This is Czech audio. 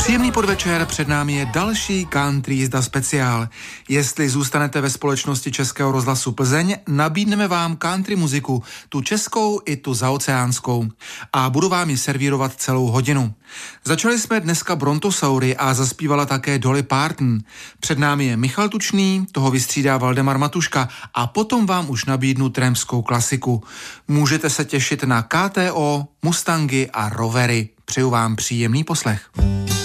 Příjemný podvečer, před námi je další Country jízda speciál. Jestli zůstanete ve společnosti Českého rozhlasu Plzeň, nabídneme vám country muziku, tu českou i tu zaoceánskou. A budu vám ji servírovat celou hodinu. Začali jsme dneska Brontosaury a zaspívala také Dolly Parton. Před námi je Michal Tučný, toho vystřídá Valdemar Matuška a potom vám už nabídnu trampskou klasiku. Můžete se těšit na KTO, Mustangy a Rovery. Přeju vám příjemný poslech.